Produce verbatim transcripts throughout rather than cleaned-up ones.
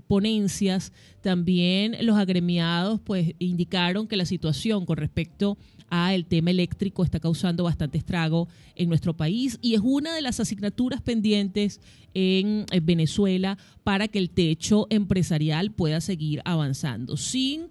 ponencias, también los agremiados pues indicaron que la situación con respecto al tema eléctrico está causando bastante estrago en nuestro país y es una de las asignaturas pendientes en, en Venezuela para que el techo empresarial pueda seguir avanzando. Sin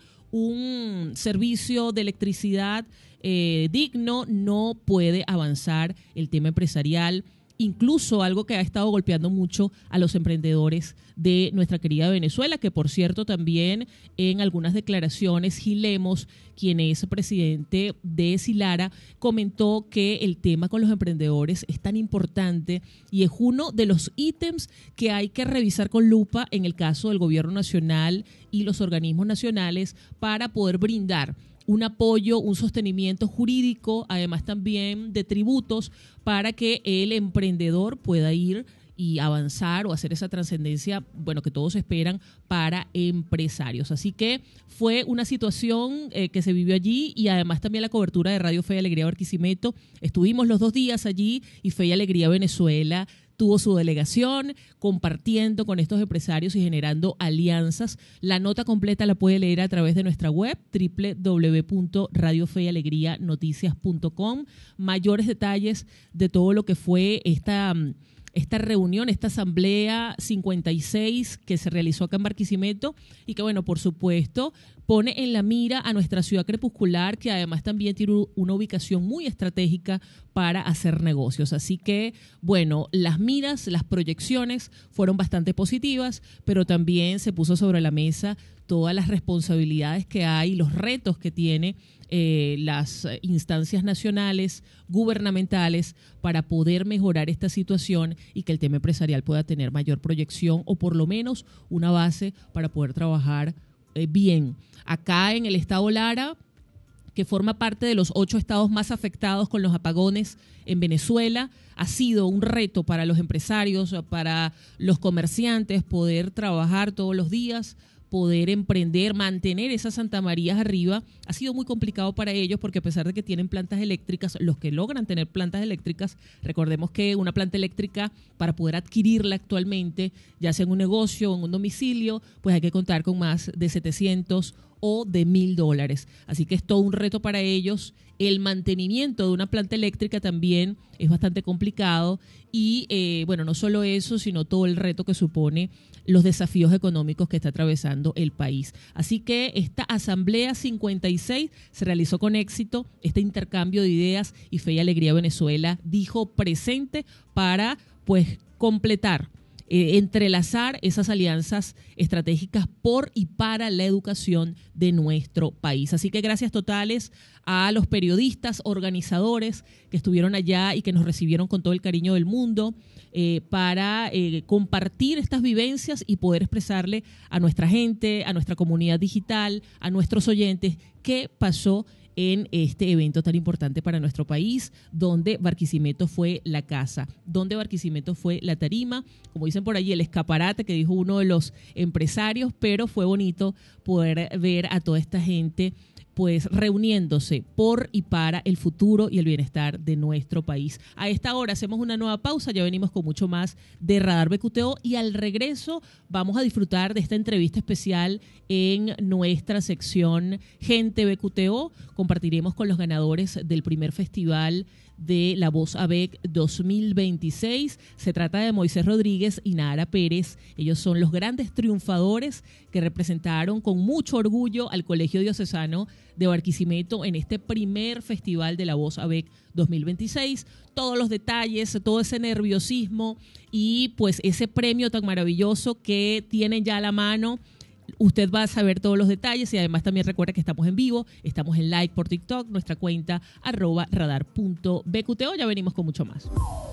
un servicio de electricidad eh, digno no puede avanzar el tema empresarial. Incluso algo que ha estado golpeando mucho a los emprendedores de nuestra querida Venezuela, que por cierto también en algunas declaraciones Gil Lemos, quien es presidente de Silara, comentó que el tema con los emprendedores es tan importante y es uno de los ítems que hay que revisar con lupa en el caso del gobierno nacional y los organismos nacionales para poder brindar un apoyo, un sostenimiento jurídico, además también de tributos para que el emprendedor pueda ir y avanzar o hacer esa trascendencia, bueno, que todos esperan para empresarios. Así que fue una situación eh, que se vivió allí y además también la cobertura de Radio Fe y Alegría Barquisimeto. Estuvimos los dos días allí y Fe y Alegría Venezuela tuvo su delegación compartiendo con estos empresarios y generando alianzas. La nota completa la puede leer a través de nuestra web doble u doble u doble u punto radio fe y alegría noticias punto com. Mayores detalles de todo lo que fue esta, esta reunión, esta asamblea cincuenta y seis que se realizó acá en Barquisimeto y que, bueno, por supuesto, pone en la mira a nuestra ciudad crepuscular, que además también tiene una ubicación muy estratégica para hacer negocios. Así que, bueno, las miras, las proyecciones fueron bastante positivas, pero también se puso sobre la mesa todas las responsabilidades que hay, los retos que tiene eh, las instancias nacionales, gubernamentales, para poder mejorar esta situación y que el tema empresarial pueda tener mayor proyección o por lo menos una base para poder trabajar eh, bien. Acá en el estado Lara, que forma parte de los ocho estados más afectados con los apagones en Venezuela, ha sido un reto para los empresarios, para los comerciantes, poder trabajar todos los días, poder emprender, mantener esas Santa Marías arriba. Ha sido muy complicado para ellos porque a pesar de que tienen plantas eléctricas, los que logran tener plantas eléctricas, recordemos que una planta eléctrica, para poder adquirirla actualmente, ya sea en un negocio o en un domicilio, pues hay que contar con más de setecientos o de mil dólares. Así que es todo un reto para ellos. El mantenimiento de una planta eléctrica también es bastante complicado y, eh, bueno, no solo eso, sino todo el reto que supone los desafíos económicos que está atravesando el país. Así que esta Asamblea cincuenta y seis se realizó con éxito, este intercambio de ideas, y Fe y Alegría Venezuela dijo presente para, pues, completar, Eh, entrelazar esas alianzas estratégicas por y para la educación de nuestro país. Así que gracias totales a los periodistas, organizadores que estuvieron allá y que nos recibieron con todo el cariño del mundo eh, para eh, compartir estas vivencias y poder expresarle a nuestra gente, a nuestra comunidad digital, a nuestros oyentes qué pasó en este evento tan importante para nuestro país, donde Barquisimeto fue la casa, donde Barquisimeto fue la tarima, como dicen por allí, el escaparate que dijo uno de los empresarios, pero fue bonito poder ver a toda esta gente pues reuniéndose por y para el futuro y el bienestar de nuestro país. A esta hora hacemos una nueva pausa, ya venimos con mucho más de Radar B Q T O y al regreso vamos a disfrutar de esta entrevista especial en nuestra sección Gente B Q T O. Compartiremos con los ganadores del primer festival de La Voz A B E C dos mil veintiséis. Se trata de Moisés Rodríguez y Nara Pérez. Ellos son los grandes triunfadores que representaron con mucho orgullo al Colegio Diocesano de Barquisimeto en este primer festival de La Voz A B E C dos mil veintiséis. Todos los detalles, todo ese nerviosismo y pues ese premio tan maravilloso que tienen ya a la mano. Usted va a saber todos los detalles y además también recuerda que estamos en vivo, estamos en live por TikTok, nuestra cuenta arroba radar punto B Q T O. Ya venimos con mucho más.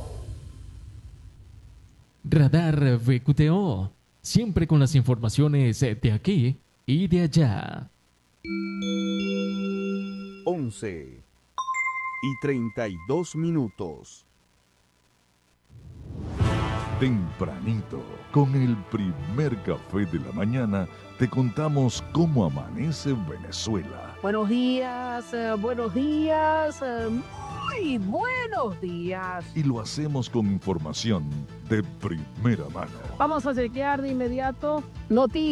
Radar B Q T O, siempre con las informaciones de aquí y de allá. once y treinta y dos minutos. Tempranito, con el primer café de la mañana, te contamos cómo amanece Venezuela. Buenos días, eh, buenos días, eh, muy buenos días. Y lo hacemos con información de primera mano. Vamos a chequear de inmediato noticias.